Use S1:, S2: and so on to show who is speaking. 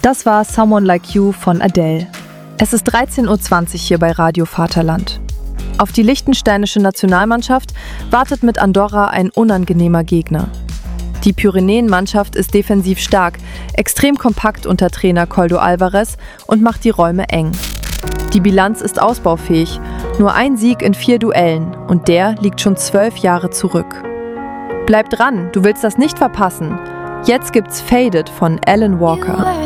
S1: Das war Someone Like You von Adele. Es ist 13:20 Uhr hier bei Radio Vaterland. Auf die liechtensteinische Nationalmannschaft wartet mit Andorra ein unangenehmer Gegner. Die Pyrenäen-Mannschaft ist defensiv stark, extrem kompakt unter Trainer Koldo Alvarez und macht die Räume eng. Die Bilanz ist ausbaufähig, nur ein Sieg in 4 Duellen und der liegt schon 12 Jahre zurück. Bleib dran, du willst das nicht verpassen. Jetzt gibt's Faded von Alan Walker.